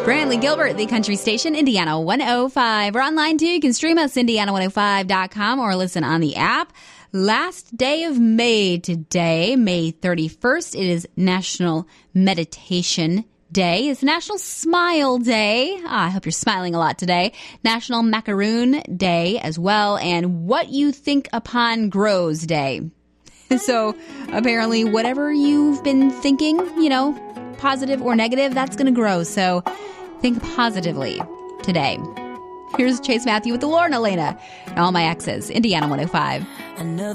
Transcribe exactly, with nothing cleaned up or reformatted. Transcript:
Brantley Gilbert, the country station, Indiana one oh five. We're online too. You can stream us, Indiana one oh five dot com, or listen on the app. Last day of May today, May thirty-first. It is National Meditation Day. It's National Smile Day. Ah, I hope you're smiling a lot today. National Macaroon Day as well. And What You Think Upon Grows Day. So apparently whatever you've been thinking, you know, positive or negative, that's going to grow. So think positively today. Here's Chase Matthew with the Lauren Elena and all my exes. Indiana one oh five.